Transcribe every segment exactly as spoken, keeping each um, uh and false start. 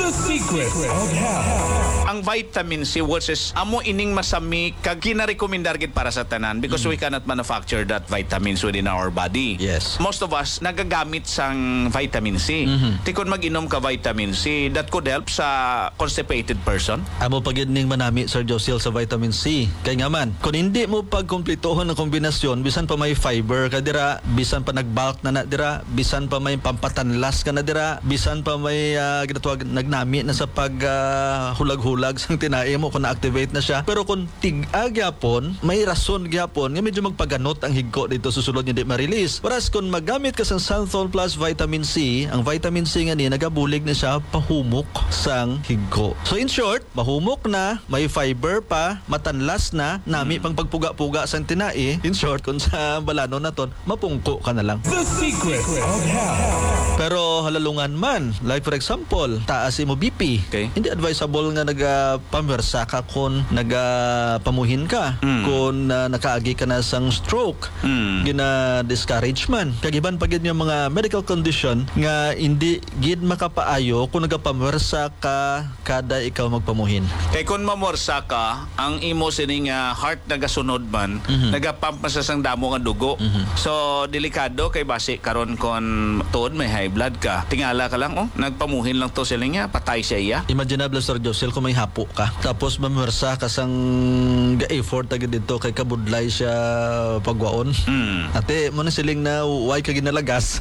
The secret of health. Ang vitamin C which is amo ining masami kag kinarekomendar gid para sa tanan because we cannot manufacture that vitamins within our body. Yes. Most of us nagagamit sang vitamin C. Mm-hmm. Tikon mag-inom ka vitamin C, that could help sa constipated person. Amo pagidning manami Sir Josiel sa vitamin C. Kay nga man, kung hindi mo pagkumplitohon ng kombinasyon, bisan pa may fiber ka dira, bisan pa nagbulk na na dira, bisan pa may pampatanlas ka na dira, bisan pa may uh, ginatawag nagnami na sa pag uh, hulag-hulag sang tinae mo kung na-activate na siya. Pero kung tig-a gyapon, may rason gyapon nga medyo magpaganot ang higko dito susulod hindi ma-release. Whereas kung magamit ka sa Santhol Plus Vitamin C, ang vitamin C nga ni nagabulig na siya pahumok sang higko. So in short, mahumok na, may fiber pa, matanlas na, nami pang pagpuga-puga sang tinae. In short, kung sa balano na ton, mapungko ka na lang. The secret of health. Pero halalungan man, like for example, taas mo B P. Okay. Hindi advisable nga nagapamersa ka kung nagapamuhin ka, Mm. kung uh, nakaagi ka na sang stroke, Mm. gina-discourage man. Kagiban pa gid yung mga medical condition nga hindi gid makapaayo kung nagapamersa ka kada ikaw magpamuhin. Kay kung mamorsa ka, ang imo sining uh, heart nagasunod man, Mhm. nagapump na sa sang damo nga dugo. Mhm. So delikado kay base karon kon tuod may high blood ka. Tingala ka lang oh, nagpamuhin lang to sila nga patay siya iya. Imaginable Sir Josel kung may hapo ka tapos mamersa ka sang ga-effort agad dito kay kabudlay siya pagwaon. Mm. Ate, mo na siling na why ka ginalagas.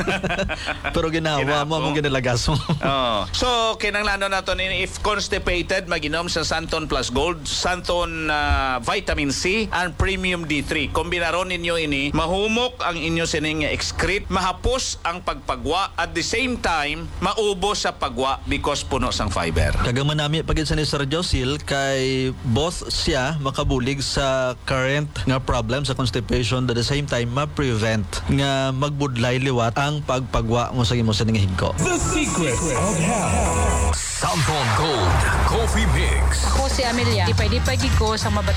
Pero ginawa mo Ginapo. mo ginalagas mo. Oh. So kinahanglan nato ni if constipated maginom sa Santon Plus Gold, Santon uh, Vitamin C and Premium D three. Kombinaron ninyo ini, mahumok ang inyo sining excrete, mahapos ang pagpagwa at the same time maubos sa pagwa because puno sang fiber. Kagaman nami pagid sa ni Sir Josel kay both siya makabulig sa current nga problem sa constipation at the same time ma-prevent nga magbudlay liwat ang pagpagwa mo sa imo sa higko. The secret of health. Santon Gold Coffee Mix. Ako si Amelia. Dipay-dipay gid ko sa mabat